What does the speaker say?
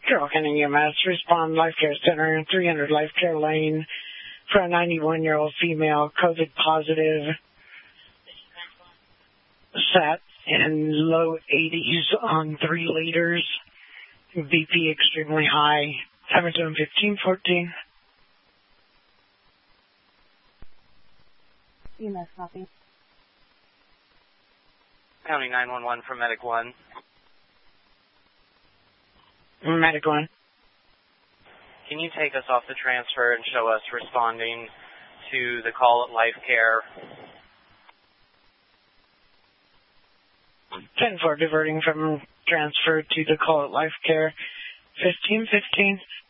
Carroll County EMS, respond Life Care Center, 300 Life Care Lane, for a 91-year-old female, COVID positive, sat in low 80s on 3 liters, BP extremely high, average zone 1514. EMS copy. County 911 for Medic 1. Medic 1. Can you take us off the transfer and show us responding to the call at Life Care? 10-4 diverting from transfer to the call at Life Care, 1515.